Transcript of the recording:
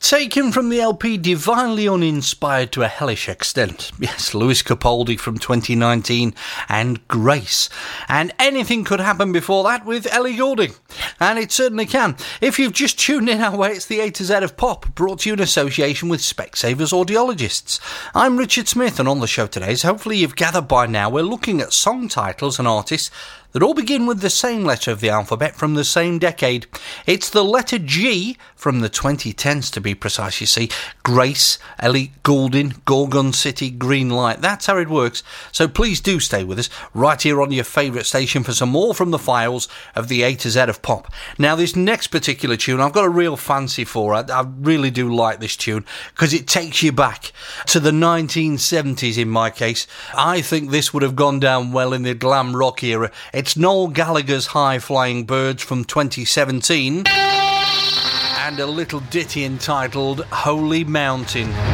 Taken from the LP Divinely Uninspired to a Hellish Extent. Yes, Lewis Capaldi from 2019 and Grace. And anything could happen before that with Ellie Goulding. And it certainly can. If you've just tuned in our way, it's the A to Z of Pop, brought to you in association with Specsavers Audiologists. I'm Richard Smith, and on the show today, as hopefully you've gathered by now, we're looking at song titles and artists that all begin with the same letter of the alphabet from the same decade. It's the letter G from the 2010s, to be precise, you see. Grace, Ellie Goulding, Gorgon City, Green Light. That's how it works. So please do stay with us right here on your favourite station for some more from the files of the A to Z of Pop. Now, this next particular tune, I've got a real fancy for. I really do like this tune because it takes you back to the 1970s in my case. I think this would have gone down well in the glam rock era. It's Noel Gallagher's High Flying Birds from 2017 and a little ditty entitled Holy Mountain.